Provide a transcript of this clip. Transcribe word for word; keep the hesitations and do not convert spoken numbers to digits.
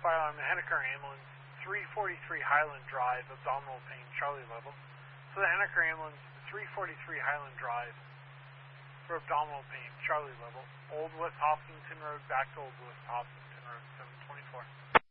fire alarm, the Henniker ambulance, three forty-three Highland Drive, abdominal pain, Charlie level. So the Henniker ambulance, three forty-three Highland Drive, for abdominal pain, Charlie level. Old West Hopkinton Road, back to Old West Hopkinton Road, seven twenty-four.